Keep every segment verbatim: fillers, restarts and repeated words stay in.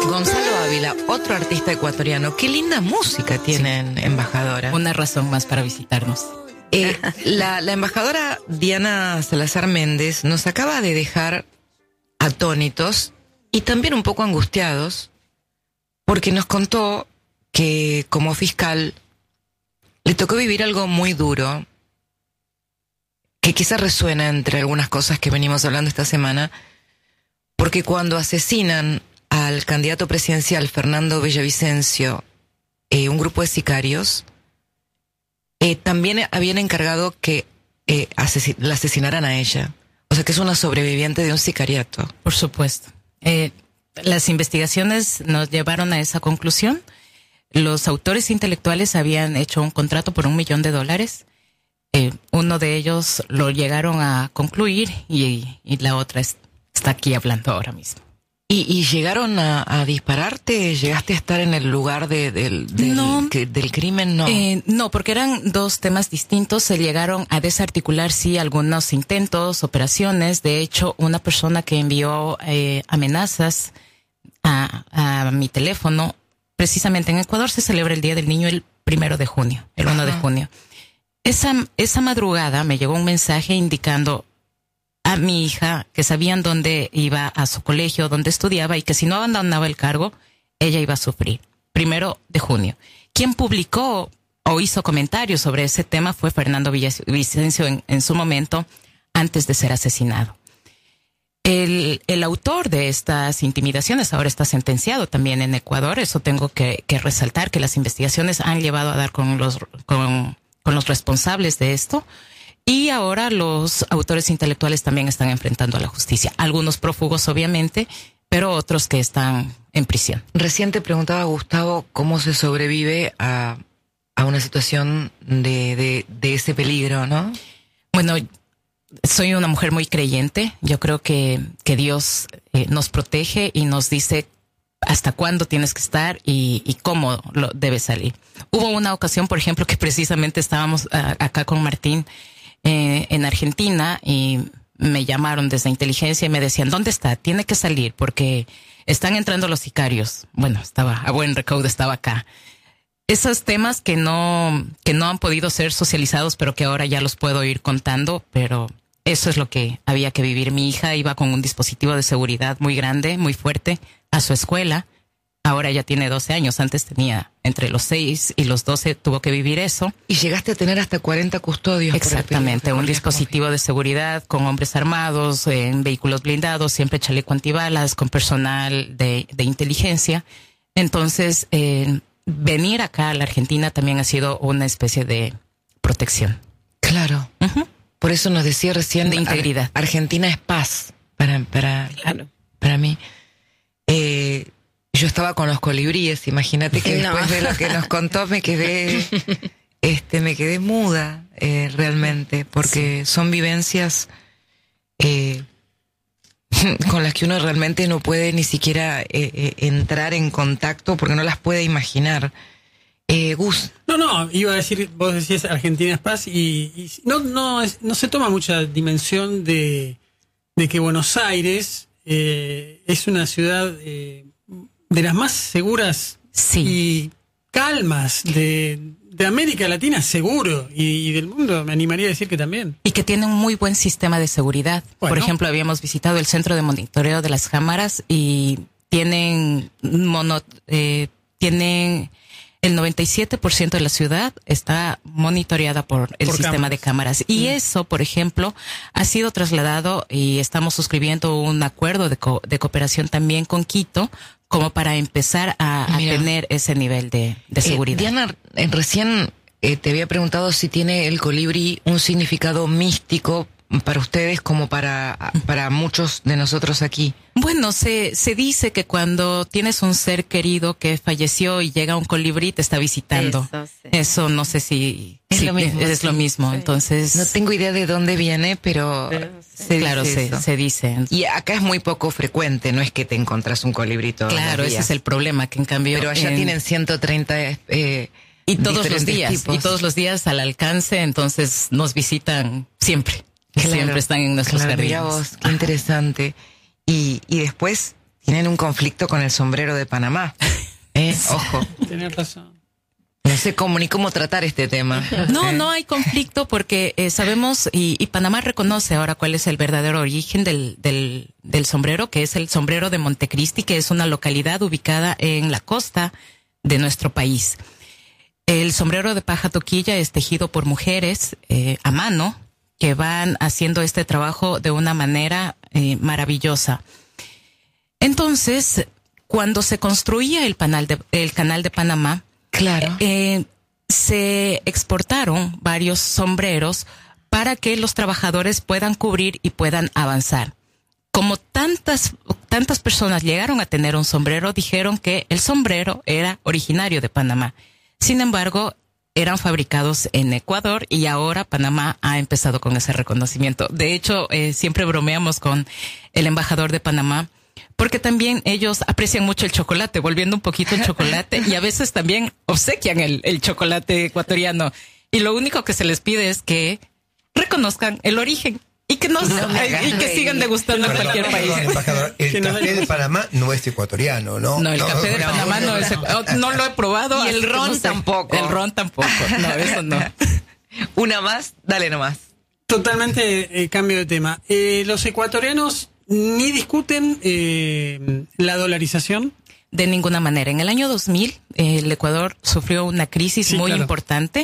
Gonzalo Ávila, otro artista ecuatoriano. Qué linda música tienen, sí. Embajadora. Una razón más para visitarnos. Eh, la, la embajadora Diana Salazar Méndez nos acaba de dejar atónitos y también un poco angustiados, porque nos contó que como fiscal le tocó vivir algo muy duro, que quizás resuena entre algunas cosas que venimos hablando esta semana, porque cuando asesinan al candidato presidencial Fernando Villavicencio, eh, un grupo de sicarios, eh, también habían encargado que eh, asesin- la asesinaran a ella. O sea que es una sobreviviente de un sicariato. Por supuesto. Eh, las investigaciones nos llevaron a esa conclusión. Los autores intelectuales habían hecho un contrato por un millón de dólares. Eh, uno de ellos lo llegaron a concluir y, y la otra es, está aquí hablando ahora mismo. ¿Y, y llegaron a, a dispararte? ¿Llegaste a estar en el lugar de, del, del, no, que, del crimen? No. Eh, no, porque eran dos temas distintos. Se llegaron a desarticular, sí, algunos intentos, operaciones. De hecho, una persona que envió eh, amenazas a, a mi teléfono, precisamente en Ecuador se celebra el Día del Niño el primero de junio, el uno de junio. Esa, esa madrugada me llegó un mensaje indicando a mi hija que sabían dónde iba a su colegio, dónde estudiaba y que si no abandonaba el cargo, ella iba a sufrir. Primero de junio. Quien publicó o hizo comentarios sobre ese tema fue Fernando Villavicencio en, en su momento, antes de ser asesinado. El, el autor de estas intimidaciones ahora está sentenciado también en Ecuador. Eso tengo que, que resaltar, que las investigaciones han llevado a dar con los, con, con los responsables de esto. Y ahora los autores intelectuales también están enfrentando a la justicia. Algunos prófugos, obviamente, pero otros que están en prisión. Recién te preguntaba, Gustavo, cómo se sobrevive a, a una situación de, de, de ese peligro, ¿no? Bueno, soy una mujer muy creyente. Yo creo que, que Dios eh, nos protege y nos dice hasta cuándo tienes que estar y, y cómo lo debes salir. Hubo una ocasión, por ejemplo, que precisamente estábamos a, acá con Martín eh, en Argentina y me llamaron desde inteligencia y me decían, ¿dónde está? Tiene que salir porque están entrando los sicarios. Bueno, estaba a buen recaudo, estaba acá. Esos temas que no, que no han podido ser socializados, pero que ahora ya los puedo ir contando, pero eso es lo que había que vivir. Mi hija iba con un dispositivo de seguridad muy grande, muy fuerte, a su escuela. Ahora ya tiene doce años, antes tenía entre los seis y los doce, tuvo que vivir eso. Y llegaste a tener hasta cuarenta custodios. Exactamente, un dispositivo de seguridad con hombres armados, en vehículos blindados, siempre chaleco antibalas, con personal de, de inteligencia. Entonces, eh, venir acá a la Argentina también ha sido una especie de protección. Claro. Uh-huh. Por eso nos decía recién... De integridad. Ar- Argentina es paz para, para, claro. para mí. Eh... Yo estaba con los colibríes, imagínate que después no. de lo que nos contó me quedé, este, me quedé muda, eh, realmente, porque sí. son vivencias eh, con las que uno realmente no puede ni siquiera eh, eh, entrar en contacto porque no las puede imaginar. Eh, Gus. No, no, iba a decir, vos decías Argentina es paz y, y no, no, es, no se toma mucha dimensión de, de que Buenos Aires eh, es una ciudad eh, de las más seguras sí. y calmas de, de América Latina, seguro, y, y del mundo, me animaría a decir que también. Y que tiene un muy buen sistema de seguridad. Bueno. Por ejemplo, habíamos visitado el centro de monitoreo de las cámaras y tienen mono, eh, tienen el noventa y siete por ciento de la ciudad está monitoreada por el por sistema cámaras. de cámaras. Y mm. eso, por ejemplo, ha sido trasladado y estamos suscribiendo un acuerdo de, co- de cooperación también con Quito, como para empezar a, a tener ese nivel de, de seguridad. Eh, Diana, eh, recién eh, te había preguntado si tiene el colibrí un significado místico para ustedes como para, para muchos de nosotros aquí. Bueno, se, se dice que cuando tienes un ser querido que falleció y llega un colibrí te está visitando. Eso, sí. Eso no sé si es si lo mismo. Es sí. lo mismo. Sí. Entonces, no tengo idea de dónde viene, pero, pero sí. se claro, dice se, se dice. Y acá es muy poco frecuente, no es que te encontrás un colibrí todos Claro, los días. ese es el problema, que en cambio. Pero allá en... tienen ciento treinta eh, y todos los días, tipos. y todos los días al alcance, entonces nos visitan siempre. Claro, siempre están en nuestros claro, jardines. Mira vos, qué Ajá. interesante. Y, y después tienen un conflicto con el sombrero de Panamá. Eh, ojo. Tenés razón. No sé cómo ni cómo tratar este tema. No, no hay conflicto porque eh, sabemos y, y Panamá reconoce ahora cuál es el verdadero origen del, del, del sombrero, que es el sombrero de Montecristi, que es una localidad ubicada en la costa de nuestro país. El sombrero de paja toquilla es tejido por mujeres eh, a mano que van haciendo este trabajo de una manera eh, maravillosa. Entonces, cuando se construía el, panal de, el canal de Panamá, claro, eh, se exportaron varios sombreros para que los trabajadores puedan cubrir y puedan avanzar. Como tantas, tantas personas llegaron a tener un sombrero, dijeron que el sombrero era originario de Panamá. Sin embargo, eran fabricados en Ecuador y ahora Panamá ha empezado con ese reconocimiento. De hecho, eh, siempre bromeamos con el embajador de Panamá, porque también ellos aprecian mucho el chocolate, volviendo un poquito el chocolate, y a veces también obsequian el, el chocolate ecuatoriano. Y lo único que se les pide es que reconozcan el origen y que no, no y que sigan degustando en cualquier no, país. No, embajador, el café de Panamá no es ecuatoriano, ¿no? No, el no, café no, de no, Panamá no, no es, no lo he probado. Y el ron no sé. tampoco. El ron tampoco. No, eso no. Una más, dale nomás. Totalmente eh, cambio de tema. Eh, los ecuatorianos ni discuten eh, la dolarización. De ninguna manera. En el año dos mil, eh, el Ecuador sufrió una crisis sí, muy claro. importante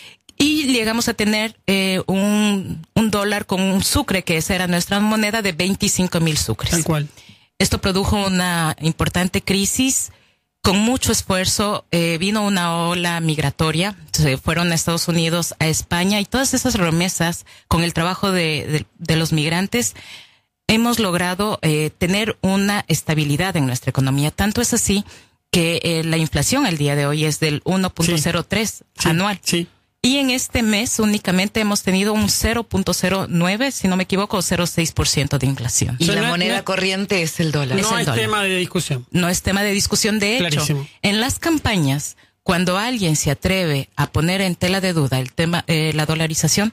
y llegamos a tener eh, un, un dólar con un sucre, que esa era nuestra moneda, de veinticinco mil sucres. Tal cual. Esto produjo una importante crisis. Con mucho esfuerzo eh, vino una ola migratoria. Se fueron a Estados Unidos, a España, y todas esas remesas con el trabajo de, de, de los migrantes hemos logrado eh, tener una estabilidad en nuestra economía. Tanto es así que eh, la inflación al día de hoy es del uno punto cero tres sí, anual. Sí. Y en este mes únicamente hemos tenido un cero punto cero nueve, si no me equivoco, cero punto seis por ciento de inflación. Y o sea, la no, moneda no, corriente es el dólar. No es, el es dólar. tema de discusión. No es tema de discusión. De hecho, clarísimo. En las campañas, cuando alguien se atreve a poner en tela de duda el tema, eh, la dolarización,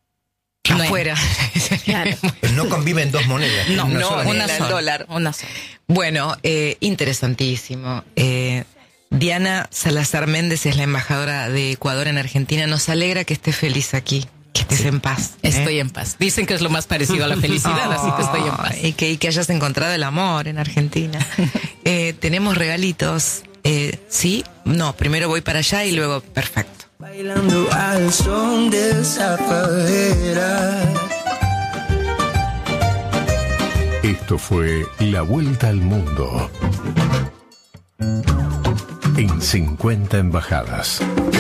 afuera. Claro. No conviven dos monedas. No, una no, sola una moneda. sola. Dólar. Una sola. Bueno, eh, interesantísimo. Eh, Diana Salazar Méndez es la embajadora de Ecuador en Argentina. Nos alegra que estés feliz aquí, que estés sí, en paz. ¿eh? Estoy en paz. Dicen que es lo más parecido a la felicidad, oh, así que estoy en paz. Y que, y que hayas encontrado el amor en Argentina. eh, tenemos regalitos. Eh, ¿Sí? No, primero voy para allá y luego, perfecto. Bailando al son de Zafaera. Esto fue La Vuelta al Mundo en cincuenta embajadas.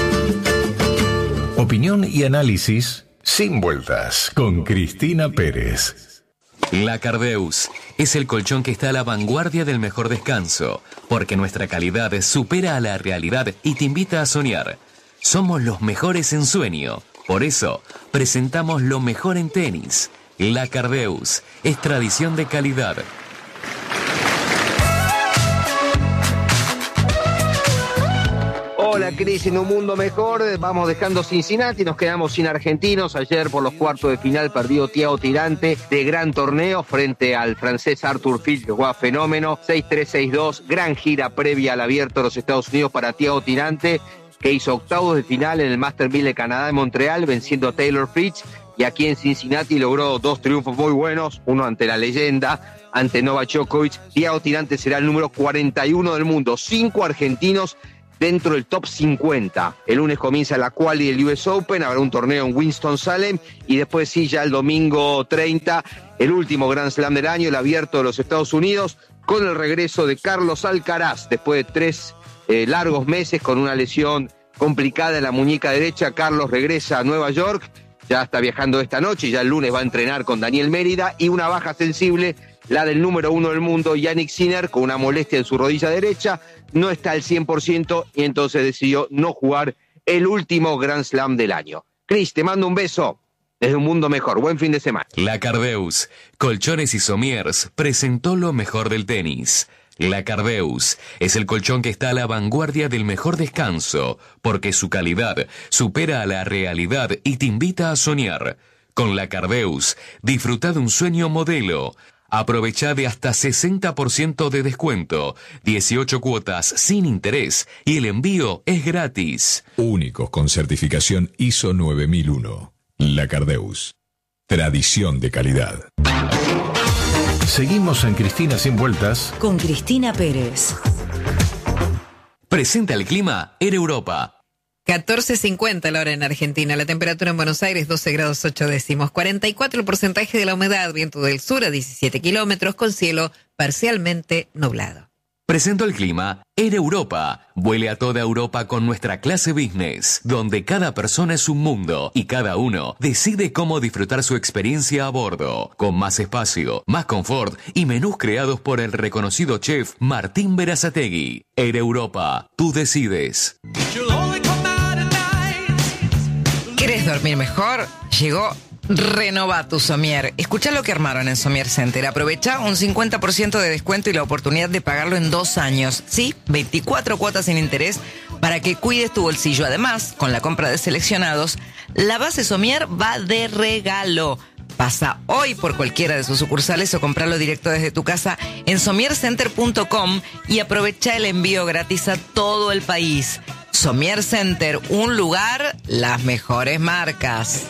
Opinión y análisis sin vueltas con Cristina Pérez. La Cardeus es el colchón que está a la vanguardia del mejor descanso, porque nuestra calidad supera a la realidad y te invita a soñar. Somos los mejores en sueño, por eso presentamos lo mejor en tenis. La Cardeus es tradición de calidad. Hola, Cris, en un mundo mejor, vamos dejando Cincinnati, nos quedamos sin argentinos. Ayer por los cuartos de final perdió Thiago Tirante de gran torneo frente al francés Arthur Fils, que juega fenómeno, seis tres, seis dos, gran gira previa al Abierto de los Estados Unidos para Thiago Tirante, que hizo octavos de final en el Master mil de Canadá en Montreal, venciendo a Taylor Fritz, y aquí en Cincinnati logró dos triunfos muy buenos, uno ante la leyenda, ante Novak Djokovic. Thiago Tirante será el número cuarenta y uno del mundo, cinco argentinos dentro del top cincuenta. El lunes comienza la quali del U S Open, habrá un torneo en Winston-Salem, y después sí, ya el domingo treinta, el último Grand Slam del año, el Abierto de los Estados Unidos, con el regreso de Carlos Alcaraz, después de tres eh, largos meses con una lesión complicada en la muñeca derecha. Carlos regresa a Nueva York, ya está viajando esta noche, ya el lunes va a entrenar con Daniel Mérida, y una baja sensible, la del número uno del mundo, Jannik Sinner, con una molestia en su rodilla derecha, no está al cien por ciento y entonces decidió no jugar el último Grand Slam del año. Cris, te mando un beso desde un mundo mejor. Buen fin de semana. La Cardeus, Colchones y Somiers, presentó lo mejor del tenis. La Cardeus es el colchón que está a la vanguardia del mejor descanso, porque su calidad supera a la realidad y te invita a soñar. Con La Cardeus, disfruta de un sueño modelo. Aprovecha de hasta sesenta por ciento de descuento, dieciocho cuotas sin interés y el envío es gratis. Únicos con certificación I S O nueve mil uno. Lacardeus. Tradición de calidad. Seguimos en Cristina Sin Vueltas con Cristina Pérez. Presenta el clima en Europa. catorce cincuenta la hora en Argentina. La temperatura en Buenos Aires doce grados ocho décimos. cuarenta y cuatro el porcentaje de la humedad. Viento del sur a diecisiete kilómetros con cielo parcialmente nublado. Presento el clima en Europa. Vuele a toda Europa con nuestra clase business, donde cada persona es un mundo y cada uno decide cómo disfrutar su experiencia a bordo, con más espacio, más confort y menús creados por el reconocido chef Martín Berazategui. Air Europa, tú decides. ¿Querés dormir mejor? Llegó Renova tu Somier. Escuchá lo que armaron en Somier Center. Aprovecha un cincuenta por ciento de descuento y la oportunidad de pagarlo en dos años. Sí, veinticuatro cuotas sin interés para que cuides tu bolsillo. Además, con la compra de seleccionados, la base Somier va de regalo. Pasa hoy por cualquiera de sus sucursales o compralo directo desde tu casa en somier center punto com y aprovecha el envío gratis a todo el país. Somier Center, un lugar, las mejores marcas.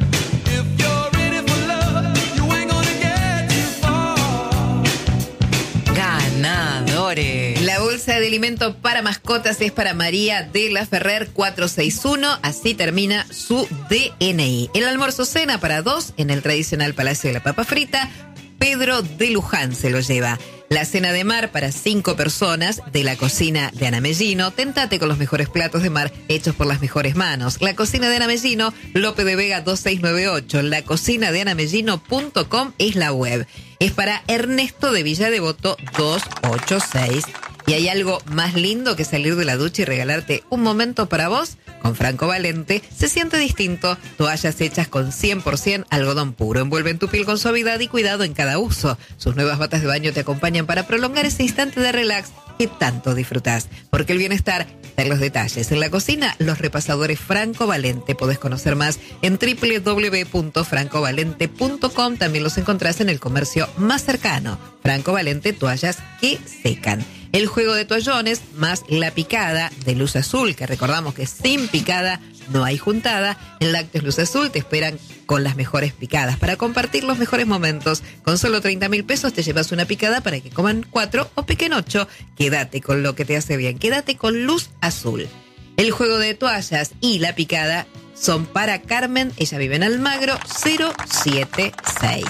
Ganadores. La bolsa de alimento para mascotas es para María de la Ferrer cuatrocientos sesenta y uno, así termina su D N I. El almuerzo cena para dos en el tradicional Palacio de la Papa Frita, Pedro de Luján se lo lleva. La cena de mar para cinco personas de la cocina de Ana Mellino. Tentate con los mejores platos de mar hechos por las mejores manos. La cocina de Ana Mellino, Lope de Vega dos seis nueve ocho. La cocina de ana mellino punto com es la web. Es para Ernesto de Villa Devoto doscientos ochenta y seis. ¿Y hay algo más lindo que salir de la ducha y regalarte un momento para vos? Con Franco Valente se siente distinto. Toallas hechas con cien por ciento algodón puro. Envuelven tu piel con suavidad y cuidado en cada uso. Sus nuevas batas de baño te acompañan para prolongar ese instante de relax que tanto disfrutás. Porque el bienestar está en los detalles. En la cocina, los repasadores Franco Valente. Podés conocer más en doble u doble u doble u punto franco valente punto com. También los encontrás en el comercio más cercano. Franco Valente, toallas que secan. El juego de toallones más la picada de Luz Azul, que recordamos que sin picada no hay juntada. En Lácteos Luz Azul te esperan con las mejores picadas para compartir los mejores momentos. Con solo treinta mil pesos te llevas una picada para que coman cuatro o piquen ocho. Quédate con lo que te hace bien. Quédate con Luz Azul. El juego de toallas y la picada son para Carmen. Ella vive en Almagro cero siete seis.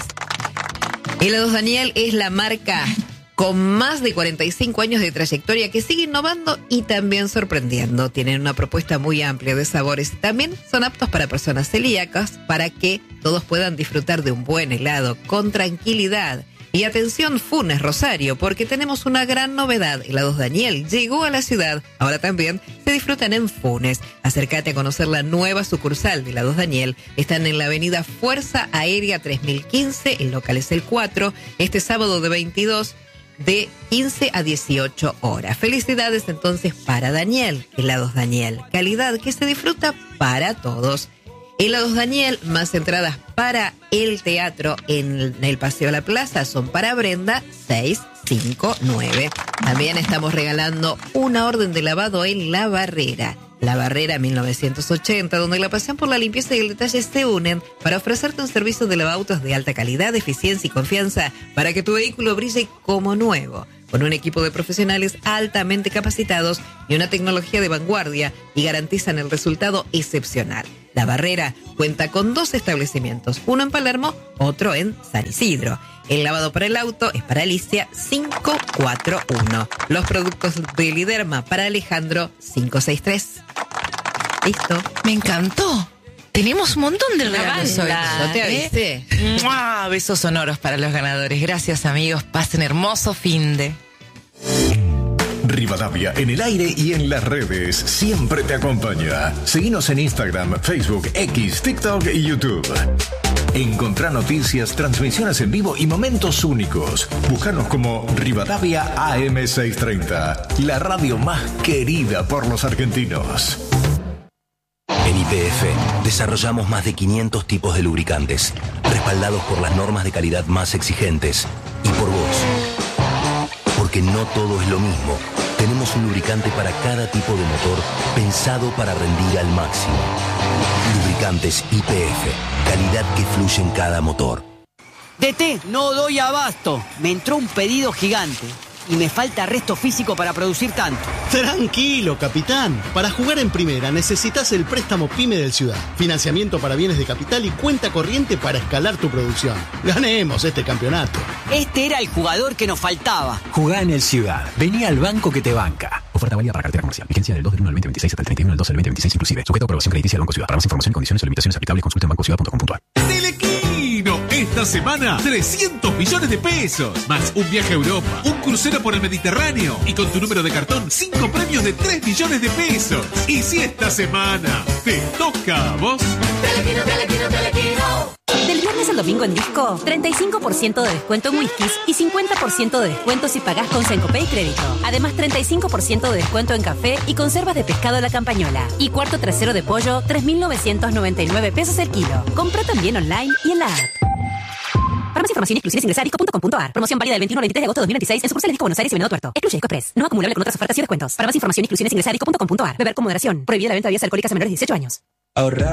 Helados Daniel es la marca con más de cuarenta y cinco años de trayectoria que sigue innovando y también sorprendiendo. Tienen una propuesta muy amplia de sabores. También son aptos para personas celíacas para que todos puedan disfrutar de un buen helado con tranquilidad. Y atención Funes Rosario, porque tenemos una gran novedad. Helados Daniel llegó a la ciudad. Ahora también se disfrutan en Funes. Acércate a conocer la nueva sucursal de Helados Daniel. Están en la avenida Fuerza Aérea tres mil quince. El local es el cuatro. Este sábado de veintidós de quince a dieciocho horas. Felicidades entonces para Daniel. Helados Daniel. Calidad que se disfruta para todos. Helados Daniel, más entradas para el teatro en el Paseo de la Plaza son para Brenda seis cinco nueve. También estamos regalando una orden de lavado en La Barrera. La Barrera mil novecientos ochenta, donde la pasión por la limpieza y el detalle se unen para ofrecerte un servicio de lavautos de alta calidad, eficiencia y confianza para que tu vehículo brille como nuevo. Con un equipo de profesionales altamente capacitados y una tecnología de vanguardia y garantizan el resultado excepcional. La Barrera cuenta con dos establecimientos, uno en Palermo, otro en San Isidro. El lavado para el auto es para Alicia cinco cuatro uno. Los productos de Liderma para Alejandro cinco seis tres. Listo. Me encantó. Tenemos un montón de regalos hoy. Yo te avisé. ¿Eh? ¡Mua! Besos sonoros para los ganadores. Gracias, amigos. Pasen hermoso finde. Rivadavia en el aire y en las redes siempre te acompaña. Seguinos en Instagram, Facebook, X, TikTok y YouTube. Encontrá noticias, transmisiones en vivo y momentos únicos. Búscanos como Rivadavia A M seiscientos treinta, la radio más querida por los argentinos. En Y P F desarrollamos más de quinientos tipos de lubricantes, respaldados por las normas de calidad más exigentes y porque no todo es lo mismo, tenemos un lubricante para cada tipo de motor pensado para rendir al máximo. Lubricantes Y P F, calidad que fluye en cada motor. D T, no doy abasto. Me entró un pedido gigante y me falta resto físico para producir tanto. Tranquilo, capitán. Para jugar en primera necesitas el préstamo PYME del Ciudad. Financiamiento para bienes de capital y cuenta corriente para escalar tu producción. Ganemos este campeonato. Este era el jugador que nos faltaba. Jugá en el Ciudad. Vení al banco que te banca. Oferta válida para cartera comercial. Vigencia del dos del uno al veinte veintiséis hasta el treinta y uno del dos del veinte veintiséis inclusive. Sujeto a aprobación crediticia del Banco Ciudad. Para más información y condiciones o limitaciones aplicables consulta en banco ciudad punto com punto a r. Telequino, esta semana trescientos millones de pesos, más un viaje a Europa, un crucero por el Mediterráneo y con tu número de cartón cinco premios de tres millones de pesos. Y si esta semana te toca a vos. Telequino, Telequino, Telequino. Del viernes al domingo en Disco, treinta y cinco por ciento de descuento en whiskies y cincuenta por ciento de descuento si pagás con Sencopay Crédito. Además, treinta y cinco por ciento de descuento en café y conservas de pescado La Campañola. Y cuarto trasero de pollo, tres mil novecientos noventa y nueve pesos el kilo. Compra también online y en la app. Para más información y exclusiones ingresa a disco punto com punto a r. Promoción válida del veintiuno al veintitrés de agosto de dos mil veintiséis en sucursales Disco Buenos Aires y Venado Tuerto. Excluye Disco Express. No acumulable con otras ofertas y descuentos. Para más información y exclusiones ingresa a disco punto com punto a r. Beber con moderación. Prohibida la venta de bebidas alcohólicas a menores de dieciocho años. Ahorrar